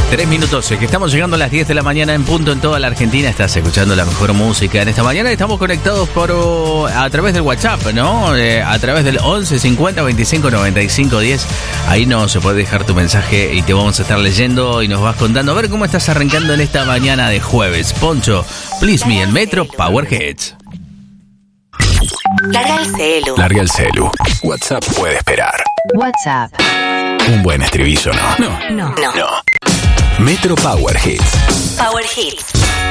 3 minutos, que estamos llegando a las 10 de la mañana en punto en toda la Argentina. Estás escuchando la mejor música en esta mañana. Estamos conectados a través del WhatsApp, ¿no? A través del 11 50 25 95 10. Ahí nos se puede dejar tu mensaje y te vamos a estar leyendo y nos vas contando a ver cómo estás arrancando en esta mañana de jueves. Poncho, Please Me en Metro Power Hits. Larga el celu. Larga el celu. WhatsApp puede esperar. WhatsApp. Un buen estribillo, ¿no? No. Metro Power Hits. Power Hits.